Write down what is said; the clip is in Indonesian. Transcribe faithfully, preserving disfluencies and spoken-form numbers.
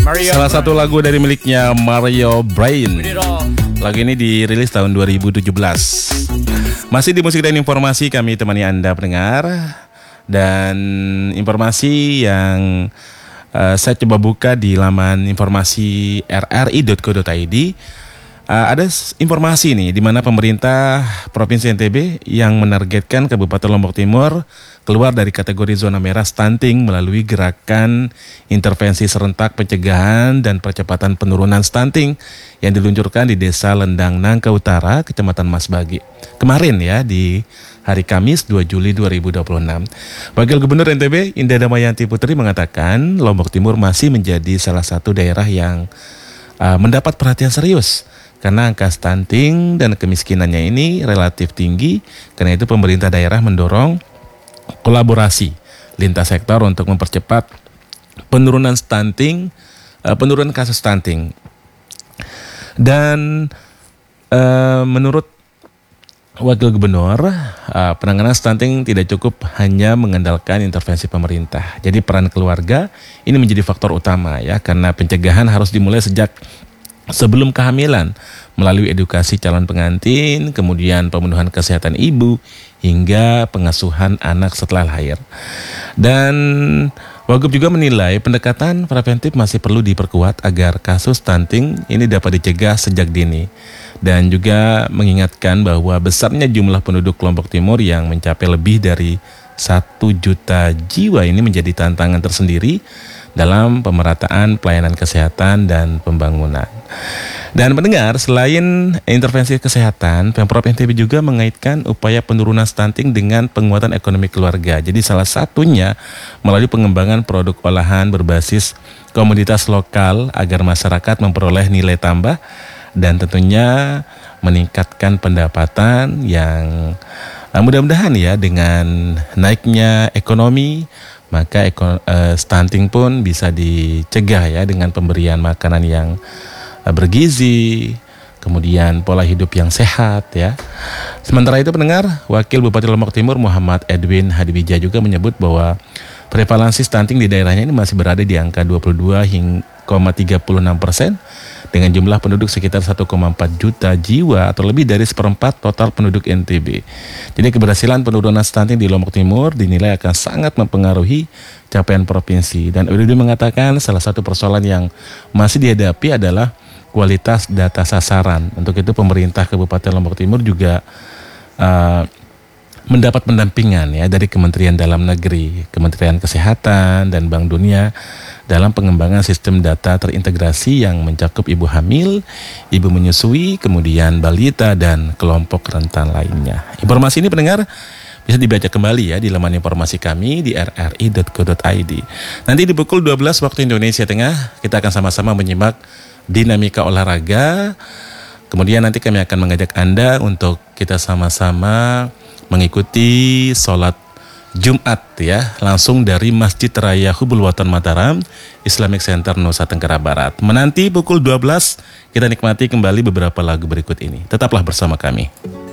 Salah satu lagu dari miliknya Mario Brain. Lagu ini dirilis tahun dua ribu tujuh belas. Masih di musik dan informasi, kami temani Anda pendengar. Dan informasi yang uh, saya coba buka di laman informasi r r i dot co dot i d. Uh, ada informasi nih di mana pemerintah Provinsi N T B yang menargetkan Kabupaten Lombok Timur keluar dari kategori zona merah stunting melalui gerakan intervensi serentak pencegahan dan percepatan penurunan stunting yang diluncurkan di Desa Lendang Nangka Utara, Kecamatan Masbagi. Kemarin ya, di hari Kamis dua Juli dua ribu dua puluh enam. Wakil Gubernur N T B Indah Damayanti Putri mengatakan Lombok Timur masih menjadi salah satu daerah yang uh, mendapat perhatian serius karena angka stunting dan kemiskinannya ini relatif tinggi. Karena itu pemerintah daerah mendorong kolaborasi lintas sektor untuk mempercepat penurunan stunting, uh, penurunan kasus stunting. Dan uh, menurut Wakil Gubernur, uh, penanganan stunting tidak cukup hanya mengandalkan intervensi pemerintah. Jadi peran keluarga ini menjadi faktor utama ya, karena pencegahan harus dimulai sejak sebelum kehamilan melalui edukasi calon pengantin, kemudian pemenuhan kesehatan ibu, hingga pengasuhan anak setelah lahir. Dan Wagub juga menilai pendekatan preventif masih perlu diperkuat agar kasus stunting ini dapat dicegah sejak dini. Dan juga mengingatkan bahwa besarnya jumlah penduduk Lombok Timur yang mencapai lebih dari satu juta jiwa ini menjadi tantangan tersendiri dalam pemerataan pelayanan kesehatan dan pembangunan. Dan pendengar, selain intervensi kesehatan, Pemprov N T B juga mengaitkan upaya penurunan stunting dengan penguatan ekonomi keluarga. Jadi salah satunya melalui pengembangan produk olahan berbasis komoditas lokal agar masyarakat memperoleh nilai tambah dan tentunya meningkatkan pendapatan yang uh, mudah-mudahan ya, dengan naiknya ekonomi maka eko, uh, stunting pun bisa dicegah ya dengan pemberian makanan yang uh, bergizi, kemudian pola hidup yang sehat ya. Sementara itu pendengar, Wakil Bupati Lombok Timur Muhammad Edwin Hadibija juga menyebut bahwa prevalensi stunting di daerahnya ini masih berada di angka dua puluh dua koma tiga puluh enam persen dengan jumlah penduduk sekitar satu koma empat juta jiwa atau lebih dari seperempat total penduduk N T B. Jadi keberhasilan penurunan stunting di Lombok Timur dinilai akan sangat mempengaruhi capaian provinsi. Dan Edwin mengatakan salah satu persoalan yang masih dihadapi adalah kualitas data sasaran. Untuk itu pemerintah Kabupaten Lombok Timur juga uh, mendapat pendampingan ya dari Kementerian Dalam Negeri, Kementerian Kesehatan, dan Bank Dunia dalam pengembangan sistem data terintegrasi yang mencakup ibu hamil, ibu menyusui, kemudian balita, dan kelompok rentan lainnya. Informasi ini pendengar bisa dibaca kembali ya di laman informasi kami di r r i dot co dot i d. Nanti di pukul dua belas waktu Indonesia Tengah, kita akan sama-sama menyimak dinamika olahraga. Kemudian nanti kami akan mengajak Anda untuk kita sama-sama mengikuti sholat Jumat ya, langsung dari Masjid Raya Hubul Watan Mataram Islamic Center Nusa Tenggara Barat. Menanti pukul dua belas kita nikmati kembali beberapa lagu berikut ini. Tetaplah bersama kami.